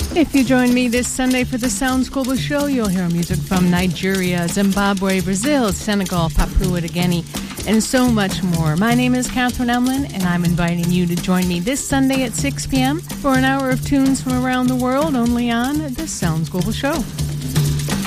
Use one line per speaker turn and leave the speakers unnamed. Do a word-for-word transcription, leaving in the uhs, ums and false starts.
If you join me this Sunday for the Sounds Global Show, you'll hear music from Nigeria, Zimbabwe, Brazil, Senegal, Papua New Guinea, and so much more. My name is Catherine Emlin, and I'm inviting you to join me this Sunday at six p.m. for an hour of tunes from around the world, only on the Sounds Global Show.